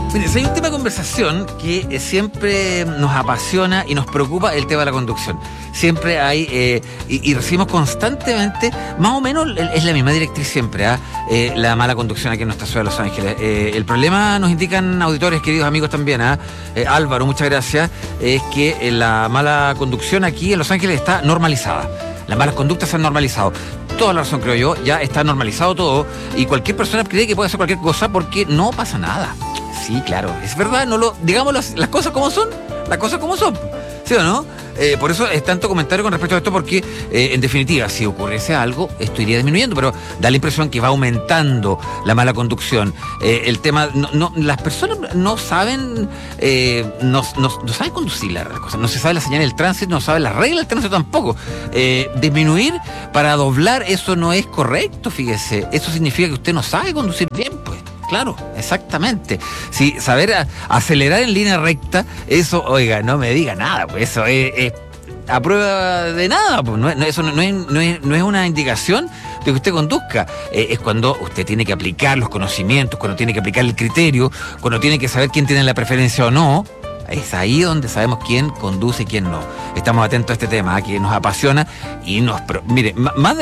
Mire, si hay un tema de conversación que siempre nos apasiona y nos preocupa, el tema de la conducción. Siempre hay, y recibimos constantemente, más o menos es la misma directriz siempre, la mala conducción aquí en nuestra ciudad de Los Ángeles. El problema, nos indican auditores, queridos amigos también, Álvaro, muchas gracias, es que la mala conducción aquí en Los Ángeles está normalizada. Las malas conductas se han normalizado. Toda la razón, creo yo, ya está normalizado todo y cualquier persona cree que puede hacer cualquier cosa porque no pasa nada. Sí, claro, es verdad, digamos las cosas como son, ¿sí o no? Por eso es tanto comentario con respecto a esto, porque en definitiva, si ocurriese algo, esto iría disminuyendo, pero da la impresión que va aumentando la mala conducción. El tema, las personas no saben, no saben conducir las cosas, no se sabe la señal del tránsito, no saben las reglas del tránsito tampoco. Disminuir para doblar, eso no es correcto, fíjese, eso significa que usted no sabe conducir bien, pues. Claro, exactamente. Si saber acelerar en línea recta, eso, oiga, no me diga nada, pues eso es a prueba de nada, pues eso no es una indicación de que usted conduzca. Es cuando usted tiene que aplicar los conocimientos, cuando tiene que aplicar el criterio, cuando tiene que saber quién tiene la preferencia o no. Es ahí donde sabemos quién conduce y quién no. Estamos atentos a este tema, que nos apasiona y mire, más de